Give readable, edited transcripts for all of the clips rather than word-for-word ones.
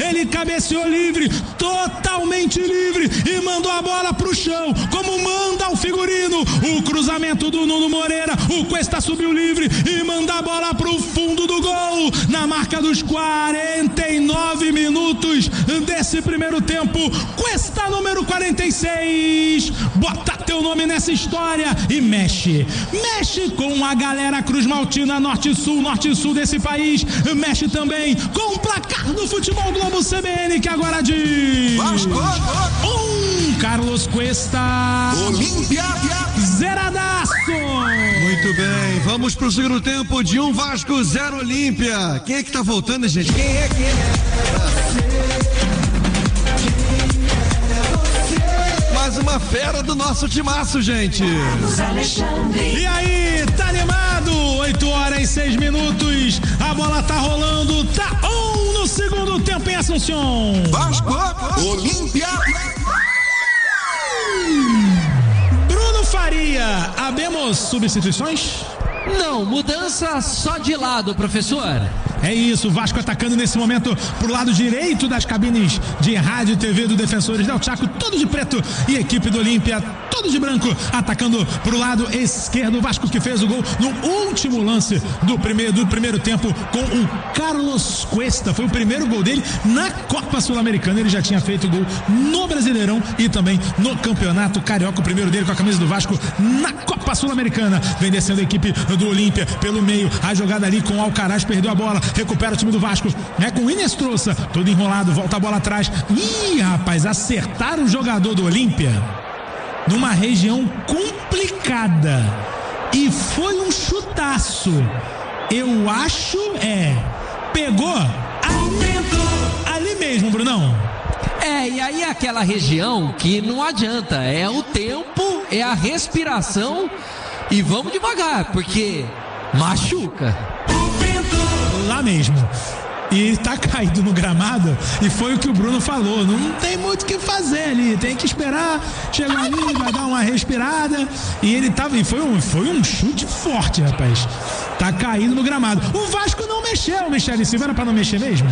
ele cabeceou livre, totalmente livre, e mandou a bola pro chão, como manda o figurino. O cruzamento do Nuno Moreira, o Cuesta subiu livre e manda a bola pro fundo do gol, na marca dos 49 minutos desse primeiro tempo. Cuesta, número 46, bota teu nome nessa história e mexe com a galera cruzmaltina, norte-sul desse país, mexe também com o placar do Futebol Globo CBN, que agora diz: Vasco, Carlos Cuesta, Olímpia, zeradaço. Muito bem, vamos pro segundo tempo de 1 Vasco, 0 Olímpia. Quem é que tá voltando, gente? Quem é? Mais uma fera do nosso timaço, gente. E aí, tá animado? 8h06, a bola tá rolando, tá no segundo tempo em Assunção. Vasco, Olímpia. Bruno Faria, habemos substituições? Não, mudança só de lado, professor. É isso, o Vasco atacando nesse momento pro lado direito das cabines de rádio e TV do Defensores del Chaco, todo de preto, e equipe do Olímpia, todo de branco, atacando pro lado esquerdo. O Vasco que fez o gol no último lance do primeiro tempo com o Carlos Cuesta. Foi o primeiro gol dele na Copa Sul-Americana. Ele já tinha feito gol no Brasileirão e também no Campeonato Carioca. O primeiro dele com a camisa do Vasco na Copa Sul-Americana. Vem descendo a equipe do Olímpia pelo meio, a jogada ali com o Alcaraz, perdeu a bola, recupera o time do Vasco, com o Inestrosa, todo enrolado, volta a bola atrás. Ih, rapaz, acertaram o jogador do Olímpia numa região complicada e foi um chutaço. Eu acho, pegou ali mesmo, Brunão. E aí aquela região que não adianta, é o tempo, é a respiração, e vamos devagar, porque machuca. Lá mesmo. E tá caído no gramado, e foi o que o Bruno falou, não tem muito o que fazer ali, tem que esperar, chegar ali, vai dar uma respirada, e ele tava, e foi um chute forte, rapaz, tá caído no gramado. O Vasco não mexeu, Michele Silva, era pra não mexer mesmo?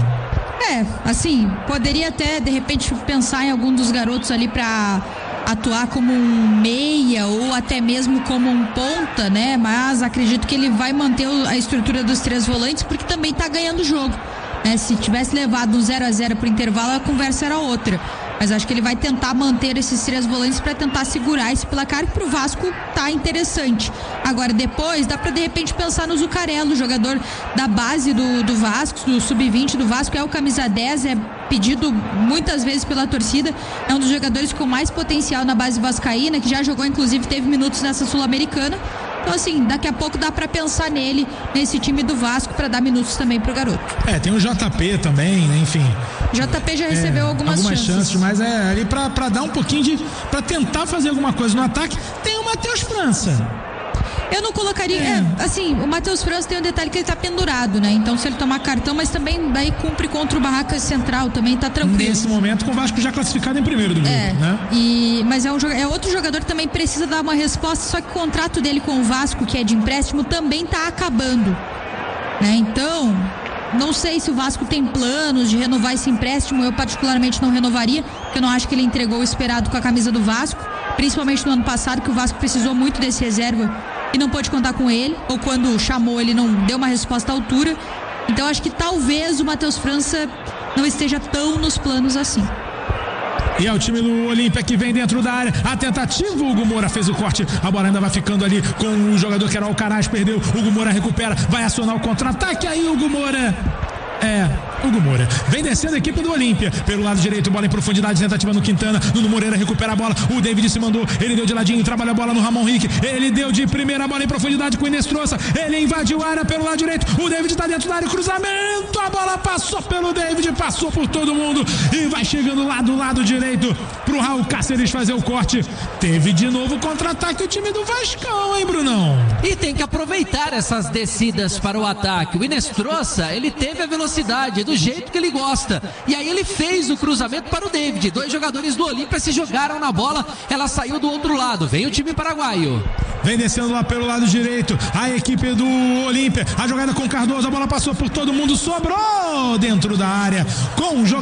Assim, poderia até de repente pensar em algum dos garotos ali pra atuar como um meia ou até mesmo como um ponta, né? Mas acredito que ele vai manter a estrutura dos 3 volantes, porque também tá ganhando o jogo, né? Se tivesse levado um 0-0 pro intervalo, a conversa era outra. Mas acho que ele vai tentar manter esses 3 volantes para tentar segurar esse placar, que pro Vasco tá interessante. Agora depois dá para de repente pensar no Zucarello, jogador da base do Vasco, do sub-20 do Vasco, é o camisa 10, é pedido muitas vezes pela torcida, é um dos jogadores com mais potencial na base vascaína, que já jogou, inclusive teve minutos nessa Sul-Americana. Então assim, daqui a pouco dá pra pensar nesse time do Vasco, pra dar minutos também pro garoto. Tem o JP também, né? Enfim. JP já recebeu algumas chances, mas ali pra dar um pouquinho pra tentar fazer alguma coisa no ataque. Tem o Matheus França. Eu não colocaria, o Matheus França tem um detalhe que ele tá pendurado, né? Então se ele tomar cartão, mas também daí cumpre contra o Barracas Central, também tá tranquilo. Nesse momento com o Vasco já classificado em primeiro do grupo, né? Mas é outro jogador que também precisa dar uma resposta, só que o contrato dele com o Vasco, que é de empréstimo, também tá acabando, né? Então, não sei se o Vasco tem planos de renovar esse empréstimo. Eu particularmente não renovaria, porque eu não acho que ele entregou o esperado com a camisa do Vasco, principalmente no ano passado, que o Vasco precisou muito desse reserva e não pôde contar com ele, ou quando chamou ele não deu uma resposta à altura. Então acho que talvez o Matheus França não esteja tão nos planos assim. E é o time do Olímpia que vem dentro da área, a tentativa, o Hugo Moura fez o corte, a bola ainda vai ficando ali com o jogador que era o Alcaraz, perdeu, o Hugo Moura recupera, vai acionar o contra-ataque, aí o Hugo Moura vem descendo a equipe do Olímpia pelo lado direito, bola em profundidade, tentativa no Quintana, Nuno Moreira recupera a bola, o David se mandou, ele deu de ladinho, trabalha a bola no Ramon Henrique, ele deu de primeira, bola em profundidade com o Inestrosa, ele invadiu a área pelo lado direito, o David tá dentro da área, cruzamento, a bola passou pelo David, passou por todo mundo e vai chegando lá do lado direito pro Raul Cáceres fazer o corte. Teve de novo contra-ataque o time do Vascão, hein, Brunão? E tem que aproveitar essas descidas para o ataque. O Inestrosa, ele teve a velocidade do jeito que ele gosta, e aí ele fez o cruzamento para o David. 2 jogadores do Olímpia se jogaram na bola, ela saiu do outro lado, vem o time paraguaio. Vem descendo lá pelo lado direito a equipe do Olímpia, a jogada com Cardoso, a bola passou por todo mundo, sobrou dentro da área com o jogador